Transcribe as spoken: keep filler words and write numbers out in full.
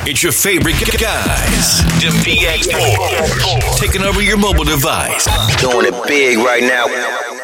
It's your favorite guys, the P X Boys, taking over your mobile device. Doing it big right now.